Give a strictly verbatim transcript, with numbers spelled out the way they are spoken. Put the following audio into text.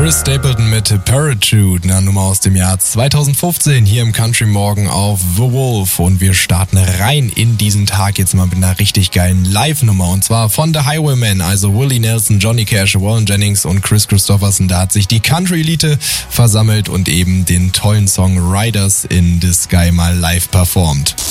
Chris Stapleton mit Parachute, eine Nummer aus dem Jahr zweitausendfünfzehn hier im Country Morgen auf The Wolf. Und wir starten rein in diesen Tag jetzt mal mit einer richtig geilen Live-Nummer. Und zwar von The Highwaymen, also Willie Nelson, Johnny Cash, Warren Jennings und Chris Christopherson. Da hat sich die Country-Elite versammelt und eben den tollen Song Riders in the Sky mal live performt.